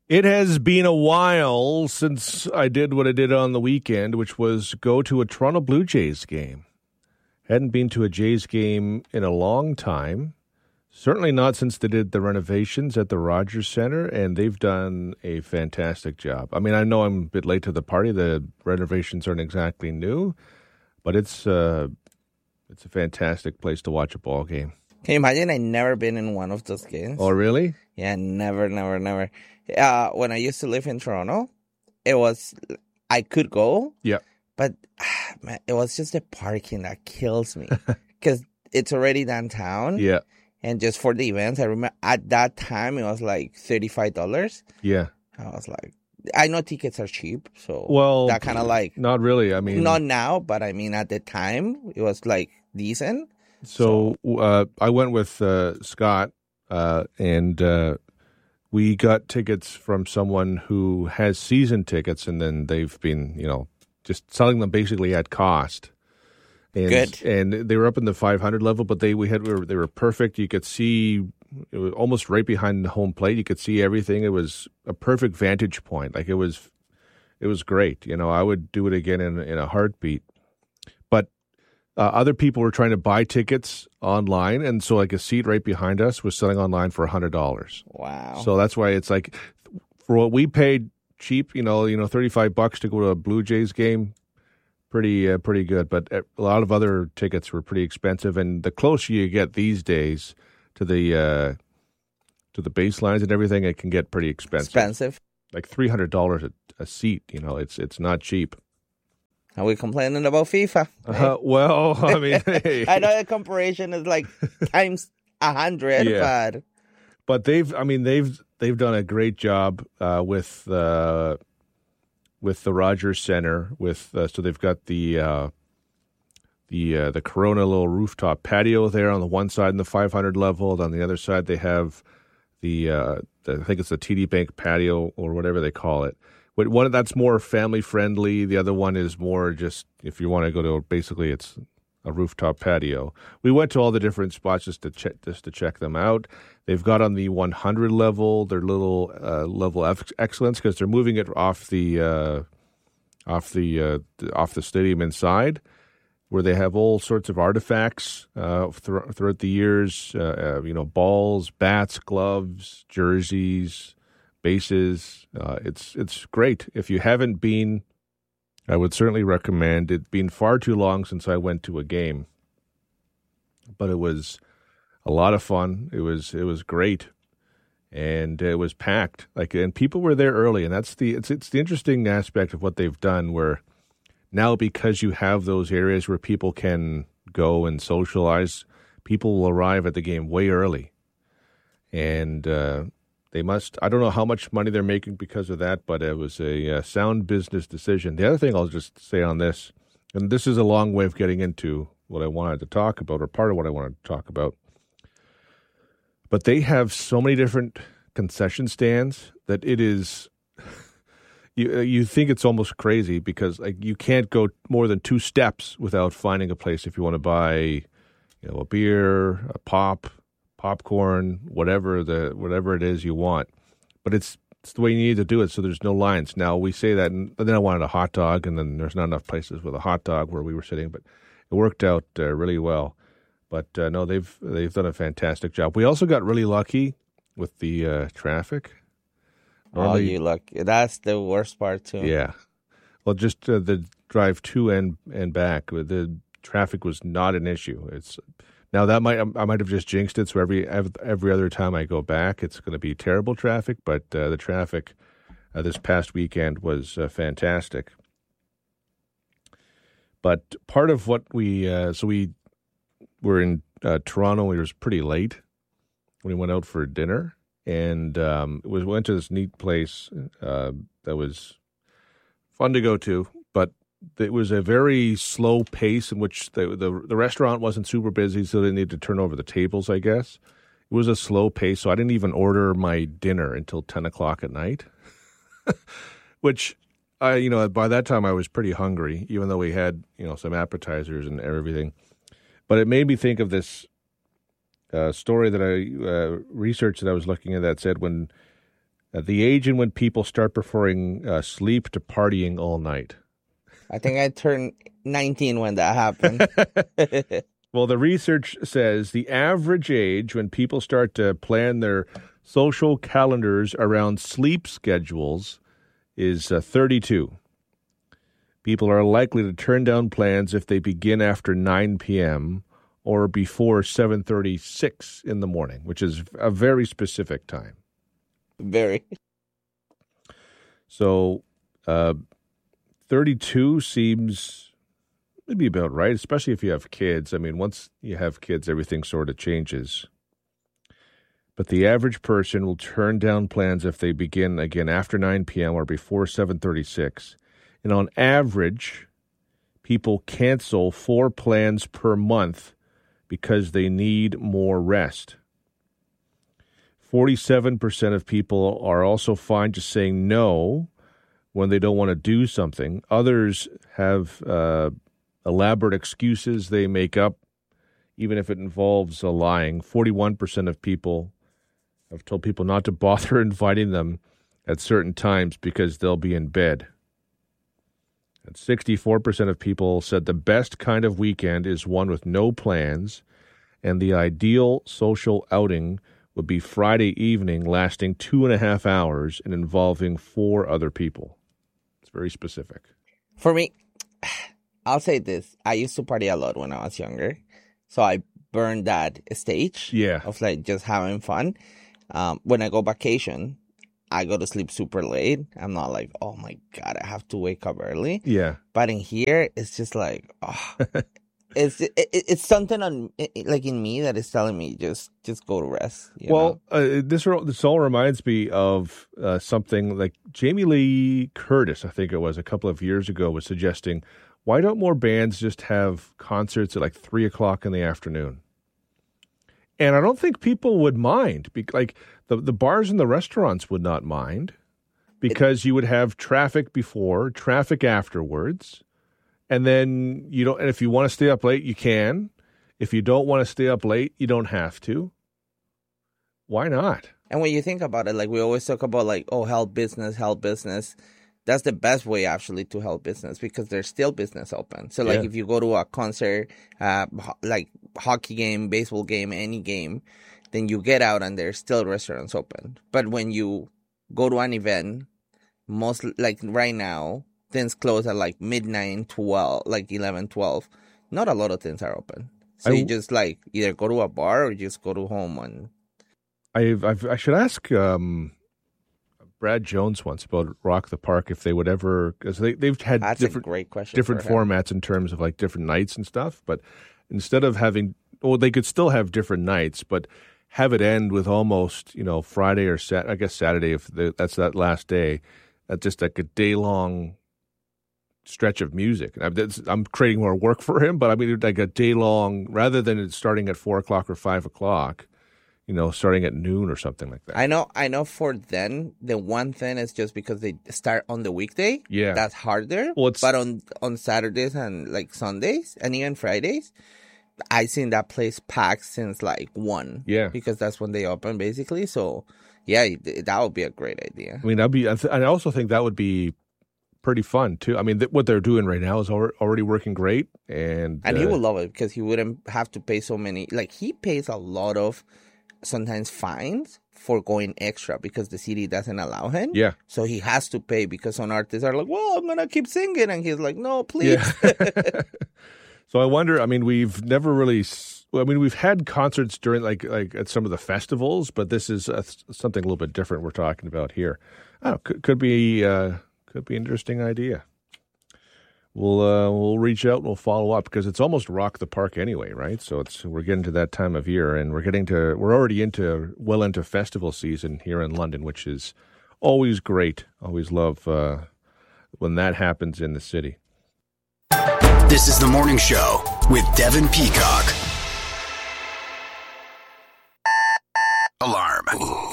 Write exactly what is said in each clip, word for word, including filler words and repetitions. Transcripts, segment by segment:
It has been a while since I did what I did on the weekend, which was go to a Toronto Blue Jays game. Hadn't been to a Jays game in a long time. Certainly not since they did the renovations at the Rogers Centre, and they've done a fantastic job. I mean, I know I'm a bit late to the party. The renovations aren't exactly new, but it's uh, it's a fantastic place to watch a ball game. Can you imagine? I never been in one of those games. Oh, really? Yeah, never, never, never. Uh, when I used to live in Toronto, it was, I could go. Yeah. But ah, man, it was just the parking that kills me. Because it's already downtown. Yeah. And just for the events, I remember at that time, it was like thirty-five dollars. Yeah. I was like, I know tickets are cheap. So well, that kind of like. Not really. I mean. Not now, but I mean, at the time, it was like decent. So, so. Uh, I went with uh, Scott uh, and. Uh, We got tickets from someone who has season tickets, and then they've been, you know, just selling them basically at cost. And, Good. And they were up in the five hundred level, but they we had we were, they were perfect. You could see it was almost right behind the home plate. You could see everything. It was a perfect vantage point. Like it was, it was great. You know, I would do it again in in a heartbeat. But Uh, other people were trying to buy tickets online, and so like a seat right behind us was selling online for one hundred dollars. Wow. So that's why it's like, for what we paid cheap, you know, you know, thirty-five bucks to go to a Blue Jays game, pretty uh, pretty good. But a lot of other tickets were pretty expensive, and the closer you get these days to the uh, to the baselines and everything, it can get pretty expensive. Expensive. Like three hundred dollars a seat, you know, it's it's not cheap. Are we complaining about FIFA? Uh, well, I mean, hey. I know the comparison is like times a hundred, Yeah. but but they've, I mean, they've they've done a great job uh, with uh, with the Rogers Centre. With uh, so they've got the uh, the uh, the Corona little rooftop patio there on the one side in the five hundred level. On the other side, they have the, uh, the I think it's the T D Bank patio or whatever they call it. One that's more family friendly. The other one is more just if you want to go to basically it's a rooftop patio. We went to all the different spots just to check just to check them out. They've got on the one hundred level their little uh, level of excellence because they're moving it off the uh, off the uh, off the stadium inside, where they have all sorts of artifacts uh, th- throughout the years. Uh, uh, you know, balls, bats, gloves, jerseys. Bases, uh, it's it's great. If you haven't been, I would certainly recommend. It's been far too long since I went to a game, but it was a lot of fun. It was it was great, and it was packed. Like, and people were there early, and that's the it's it's the interesting aspect of what they've done. Where now, because you have those areas where people can go and socialize, people will arrive at the game way early, and. Uh, They must, I don't know how much money they're making because of that, but it was a uh, sound business decision. The other thing I'll just say on this, and this is a long way of getting into what I wanted to talk about, or part of what I wanted to talk about, but they have so many different concession stands that it is, you you think it's almost crazy because like you can't go more than two steps without finding a place if you want to buy, you know, a beer, a pop, popcorn, whatever the whatever it is you want, but it's it's the way you need to do it. So there's no lines. Now we say that, and then I wanted a hot dog, and then there's not enough places with a hot dog where we were sitting, but it worked out uh, really well. But uh, no, they've they've done a fantastic job. We also got really lucky with the uh, traffic. Normally, oh, you lucky. That's the worst part too. Yeah, well, just uh, the drive to and and back, the traffic was not an issue. It's Now that might I might have just jinxed it. So every every other time I go back, it's going to be terrible traffic. But uh, the traffic uh, this past weekend was uh, fantastic. But part of what we uh, so we were in uh, Toronto. It was pretty late when we went out for dinner, and um, it was went to this neat place uh, that was fun to go to, but. It was a very slow pace in which the, the the restaurant wasn't super busy, so they needed to turn over the tables, I guess. It was a slow pace, so I didn't even order my dinner until ten o'clock at night, which, I you know, by that time I was pretty hungry, even though we had, you know, some appetizers and everything. But it made me think of this uh, story that I uh, researched that I was looking at that said when Uh, the age in when people start preferring uh, sleep to partying all night. I think I turned nineteen when that happened. Well, the research says the average age when people start to plan their social calendars around sleep schedules is uh, thirty-two. People are likely to turn down plans if they begin after nine p.m. or before seven thirty-six in the morning, which is a very specific time. Very. So, uh, thirty-two seems maybe about right, especially if you have kids. I mean, once you have kids, everything sort of changes. But the average person will turn down plans if they begin, again, after nine p.m. or before seven thirty-six. And on average, people cancel four plans per month because they need more rest. forty-seven percent of people are also fine just saying no when they don't want to do something. Others have uh, elaborate excuses they make up, even if it involves uh, lying. forty-one percent of people have told people not to bother inviting them at certain times because they'll be in bed. And sixty-four percent of people said the best kind of weekend is one with no plans, and the ideal social outing would be Friday evening lasting two and a half hours and involving four other people. It's very specific. For me, I'll say this. I used to party a lot when I was younger, so I burned that stage Yeah. of like just having fun. Um, when I go vacation, I go to sleep super late. I'm not like, oh my God, I have to wake up early. Yeah. But in here, it's just like, oh, it's it, it, it's something on it, like in me that is telling me just just go to rest. You Well, know? uh, this this all reminds me of uh, something like Jamie Lee Curtis, I think it was a couple of years ago, was suggesting, why don't more bands just have concerts at like three o'clock in the afternoon? And I don't think people would mind. Be- like the, the bars and the restaurants would not mind because you would have traffic before, traffic afterwards. And then you don't, and if you want to stay up late, you can. If you don't want to stay up late, you don't have to. Why not? And when you think about it, like we always talk about like, oh, help business, help business. That's the best way actually to help business because there's still business open. So like Yeah. if you go to a concert, uh, ho- like hockey game, baseball game, any game, then you get out and there's still restaurants open. But when you go to an event, most like right now, things close at like midnight, twelve, like eleven, twelve. Not a lot of things are open. So I you w- just like either go to a bar or just go to home and I've, I've, I should ask um, Brad Jones once about Rock the Park if they would ever, because they, they've had that's a different great question. different for him. formats in terms of like different nights and stuff. But instead of having, well, they could still have different nights, but have it end with almost, you know, Friday or Sat, I guess Saturday if the, that's that last day, that's just like a day long stretch of music. I'm, that's, I'm creating more work for him, but I mean like a day long rather than it starting at four o'clock or five o'clock. You know, starting at noon or something like that. I know, I know. For them, the one thing is just because they start on the weekday. Yeah. That's harder. Well, it's- but on on Saturdays and like Sundays and even Fridays, I seen that place packed since like one. Yeah. Because that's when they open, basically. So, yeah, th- that would be a great idea. I mean, that'd be. I th- I also think that would be pretty fun too. I mean, th- what they're doing right now is al- already working great, and And he uh, would love it because he wouldn't have to pay so many. Like he pays a lot of sometimes fines for going extra because the city doesn't allow him. Yeah. So he has to pay because some artists are like, well, I'm going to keep singing. And he's like, no, please. Yeah. So I wonder. I mean, we've never really. s- I mean, we've had concerts during like like at some of the festivals, but this is uh, something a little bit different we're talking about here. I don't know, could, could be uh, could be an interesting idea. We'll uh, we'll reach out and we'll follow up because it's almost Rock the Park anyway, right? So it's we're getting to that time of year, and we're getting to we're already into well into festival season here in London, which is always great. Always love uh, when that happens in the city. This is The Morning Show with Devin Peacock. Alarm.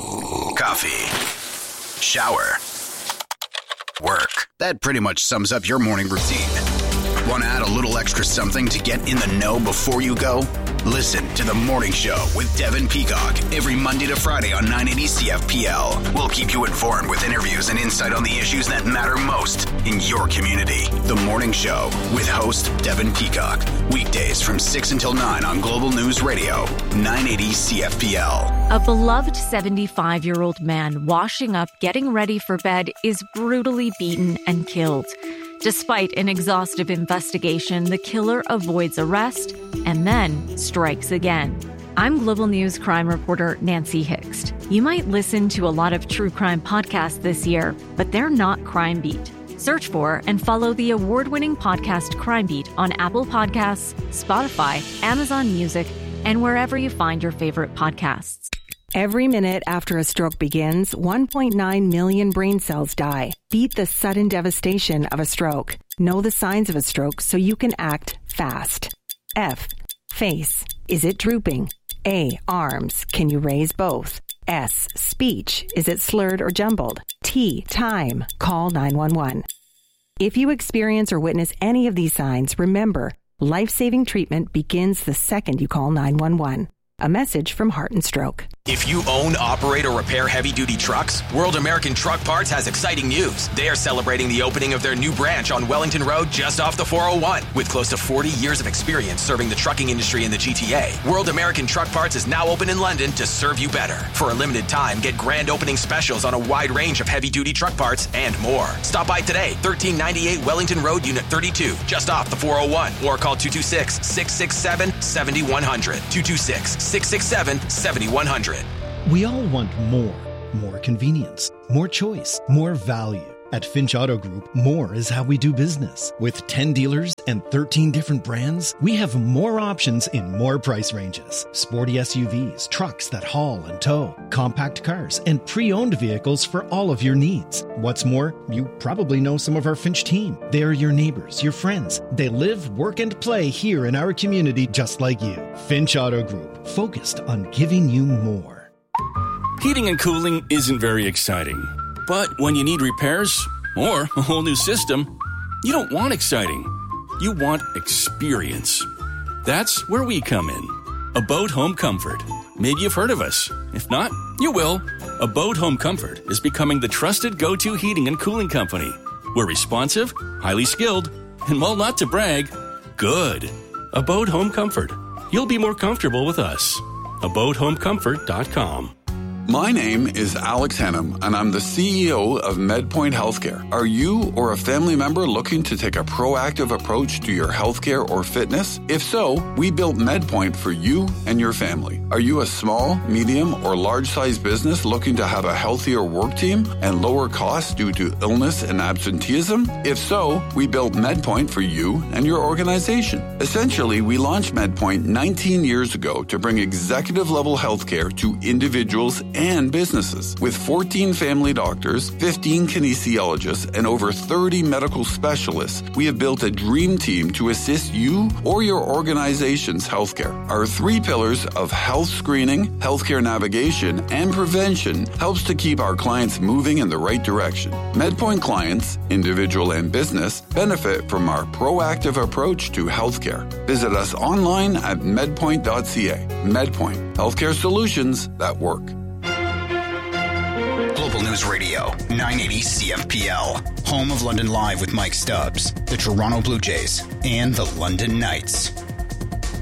Coffee. Shower. Work. That pretty much sums up your morning routine. Want to add a little extra something to get in the know before you go? Listen to The Morning Show with Devin Peacock every Monday to Friday on nine eighty C F P L. We'll keep you informed with interviews and insight on the issues that matter most in your community. The Morning Show with host Devin Peacock. Weekdays from six until nine on Global News Radio, nine eighty C F P L. A beloved seventy-five-year-old man washing up, getting ready for bed, is brutally beaten and killed. Despite an exhaustive investigation, the killer avoids arrest and then strikes again. I'm Global News crime reporter Nancy Hixt. You might listen to a lot of true crime podcasts this year, but they're not Crime Beat. Search for and follow the award-winning podcast Crime Beat on Apple Podcasts, Spotify, Amazon Music, and wherever you find your favorite podcasts. Every minute after a stroke begins, one point nine million brain cells die. Beat the sudden devastation of a stroke. Know the signs of a stroke so you can act fast. F. Face. Is it drooping? A. Arms. Can you raise both? S. Speech. Is it slurred or jumbled? T. Time. Call nine one one. If you experience or witness any of these signs, remember, life-saving treatment begins the second you call nine one one. A message from Heart and Stroke. If you own, operate, or repair heavy-duty trucks, World American Truck Parts has exciting news. They are celebrating the opening of their new branch on Wellington Road just off the four oh one. With close to forty years of experience serving the trucking industry in the G T A, World American Truck Parts is now open in London to serve you better. For a limited time, get grand opening specials on a wide range of heavy-duty truck parts and more. Stop by today, thirteen ninety-eight Wellington Road, Unit thirty-two, just off the four oh one, or call two two six, six six seven, seven one zero zero, two two six, six six seven, seven one zero zero. We all want more. More convenience, more choice, more value. At Finch Auto Group, more is how we do business. With ten dealers and thirteen different brands, we have more options in more price ranges. Sporty S U Vs, trucks that haul and tow, compact cars, and pre-owned vehicles for all of your needs. What's more, you probably know some of our Finch team. They are your neighbors, your friends. They live, work, and play here in our community just like you. Finch Auto Group, focused on giving you more. Heating and cooling isn't very exciting. But when you need repairs or a whole new system, you don't want exciting. You want experience. That's where we come in. Abode Home Comfort. Maybe you've heard of us. If not, you will. Abode Home Comfort is becoming the trusted go-to heating and cooling company. We're responsive, highly skilled, and while not to brag, good. Abode Home Comfort. You'll be more comfortable with us. abode home comfort dot com. My name is Alex Hennum, and I'm the C E O of MedPoint Healthcare. Are you or a family member looking to take a proactive approach to your healthcare or fitness? If so, we built MedPoint for you and your family. Are you a small, medium, or large-sized business looking to have a healthier work team and lower costs due to illness and absenteeism? If so, we built MedPoint for you and your organization. Essentially, we launched MedPoint nineteen years ago to bring executive-level healthcare to individuals and businesses. With fourteen family doctors, fifteen kinesiologists, and over thirty medical specialists, we have built a dream team to assist you or your organization's healthcare. Our three pillars of health screening, healthcare navigation, and prevention helps to keep our clients moving in the right direction. MedPoint clients, individual and business, benefit from our proactive approach to healthcare. Visit us online at medpoint dot c a. MedPoint, healthcare solutions that work. Global News Radio, nine eighty C F P L. Home of London Live with Mike Stubbs, the Toronto Blue Jays, and the London Knights.